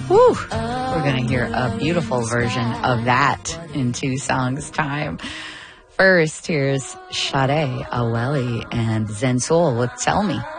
Whew. We're going to hear a beautiful version of that in 2 songs' time. First, here's Sade Aweli and Zen Soul with Tell Me.